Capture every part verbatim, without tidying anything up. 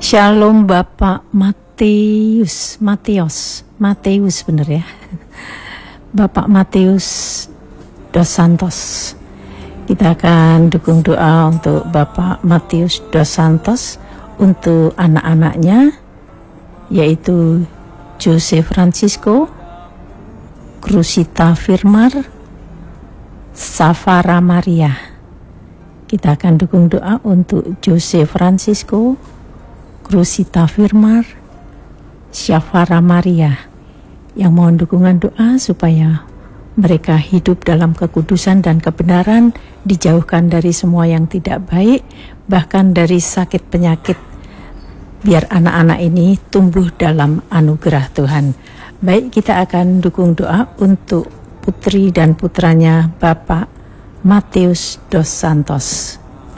Shalom Bapak Matius, Matius, Matius bener ya, Bapak Matius dos Santos. Kita akan dukung doa untuk Bapak Matius dos Santos, untuk anak-anaknya, yaitu Jose Francisco, Cruzita Firmar, Safara Maria. Kita akan dukung doa untuk Jose Francisco, Cruzita Firmar, Safara Maria, yang mohon dukungan doa supaya mereka hidup dalam kekudusan dan kebenaran, dijauhkan dari semua yang tidak baik, bahkan dari sakit penyakit, biar anak-anak ini tumbuh dalam anugerah Tuhan. Baik, kita akan dukung doa untuk putri dan putranya Bapak Matius dos Santos.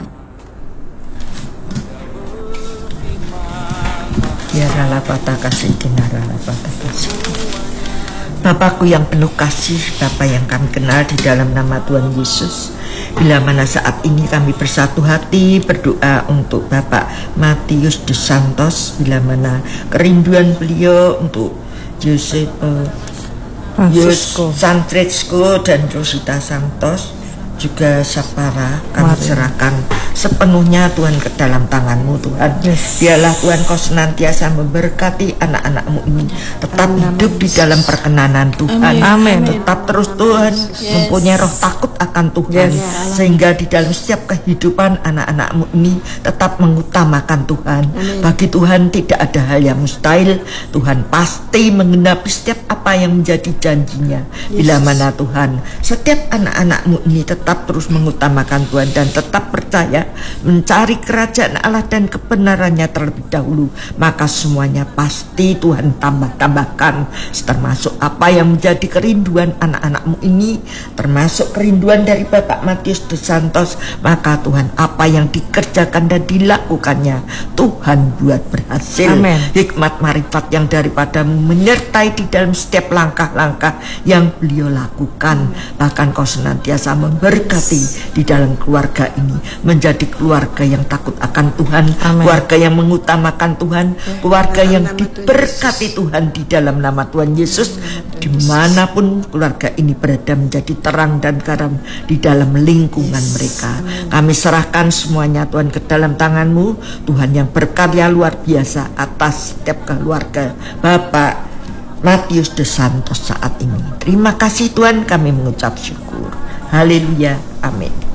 Biarlah patah kasih kinaralah patah kasih. Bapakku yang penuh kasih, Bapa yang kami kenal di dalam nama Tuhan Yesus, bila mana saat ini kami bersatu hati berdoa untuk Bapak Matius dos Santos, bila mana kerinduan beliau untuk Jose Francisco, Francisco dan Cruzita Santos, juga Safara, kami Mari. serahkan sepenuhnya Tuhan ke dalam tangan-Mu Tuhan. Yes. Biarlah Tuhan Kau senantiasa memberkati anak-anak-Mu ini tetap Amin. hidup di dalam perkenanan Tuhan. Amin. Tetap terus Tuhan yes. mempunyai roh takut akan Tuhan, yes. sehingga di dalam setiap kehidupan anak-anak-Mu ini tetap mengutamakan Tuhan. Amin. Bagi Tuhan tidak ada hal yang mustahil. Tuhan pasti menggenapi setiap apa yang menjadi janjinya. Yes. Bila mana Tuhan setiap anak-anak-Mu ini tetap terus mengutamakan Tuhan dan tetap percaya mencari kerajaan Allah dan kebenarannya terlebih dahulu, maka semuanya pasti Tuhan tambah-tambahkan, termasuk apa yang menjadi kerinduan anak-anak-Mu ini, termasuk kerinduan dari Bapak Matius dos Santos. Maka Tuhan, apa yang dikerjakan dan dilakukannya Tuhan buat berhasil. Amen. Hikmat marifat yang daripadamu menyertai di dalam setiap langkah-langkah yang beliau lakukan. Bahkan Kau senantiasa memberi berkati di dalam keluarga ini, menjadi keluarga yang takut akan Tuhan, Amen. keluarga yang mengutamakan Tuhan, keluarga yang diberkati Tuhan di dalam nama Tuhan Yesus. Dimanapun keluarga ini berada, menjadi terang dan garam di dalam lingkungan mereka. Kami serahkan semuanya Tuhan ke dalam tangan-Mu, Tuhan yang berkarya luar biasa atas setiap keluarga Bapak Matius dos Santos saat ini. Terima kasih Tuhan, kami mengucap syukur. Haleluya, amin.